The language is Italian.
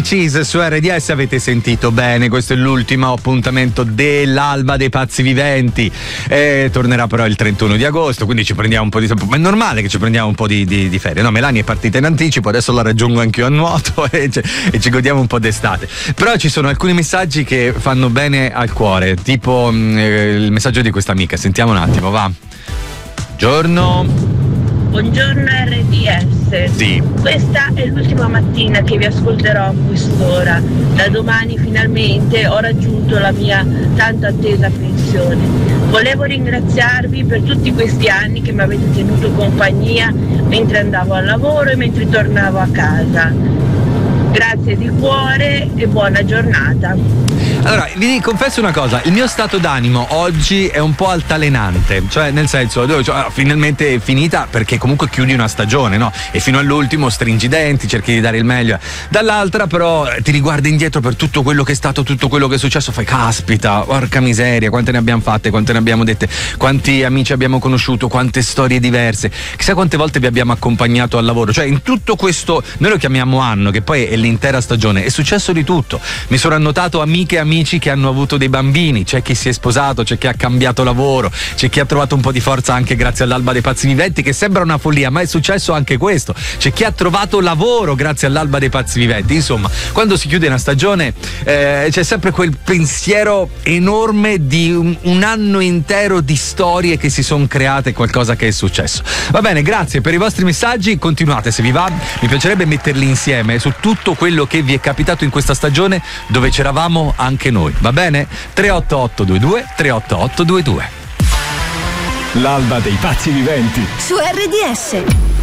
Cheese su RDS, avete sentito bene, questo è l'ultimo appuntamento dell'Alba dei Pazzi Viventi, tornerà però il 31 di agosto, quindi ci prendiamo un po' di tempo, ma è normale che ci prendiamo un po' di ferie, no? Melania è partita in anticipo, adesso la raggiungo anch'io a nuoto e ci godiamo un po' d'estate, però ci sono alcuni messaggi che fanno bene al cuore, tipo il messaggio di questa amica, sentiamo un attimo, va. Buongiorno RDS. Sì. Questa è l'ultima mattina che vi ascolterò a quest'ora. Da domani finalmente ho raggiunto la mia tanto attesa pensione. Volevo ringraziarvi per tutti questi anni che mi avete tenuto compagnia mentre andavo al lavoro e mentre tornavo a casa. Grazie di cuore e buona giornata. Allora, vi confesso una cosa, il mio stato d'animo oggi è un po' altalenante, cioè nel senso, finalmente è finita perché comunque chiudi una stagione, no? E fino all'ultimo stringi i denti, cerchi di dare il meglio. Dall'altra però ti riguardi indietro per tutto quello che è stato, tutto quello che è successo, fai caspita, porca miseria, quante ne abbiamo fatte, quante ne abbiamo dette, quanti amici abbiamo conosciuto, quante storie diverse, chissà quante volte vi abbiamo accompagnato al lavoro, cioè in tutto questo, noi lo chiamiamo anno, che poi è l'intera stagione, è successo di tutto. Mi sono annotato amiche e amici che hanno avuto dei bambini, c'è chi si è sposato, c'è chi ha cambiato lavoro, c'è chi ha trovato un po' di forza anche grazie all'Alba dei Pazzi Viventi, che sembra una follia, ma è successo anche questo, c'è chi ha trovato lavoro grazie all'Alba dei Pazzi Viventi. Insomma, quando si chiude una stagione c'è sempre quel pensiero enorme di un anno intero di storie che si sono create, qualcosa che è successo. Va bene, grazie per i vostri messaggi, continuate se vi va, mi piacerebbe metterli insieme su tutto quello che vi è capitato in questa stagione dove c'eravamo anche noi, va bene? 38822 38822. L'Alba dei Pazzi Viventi su RDS.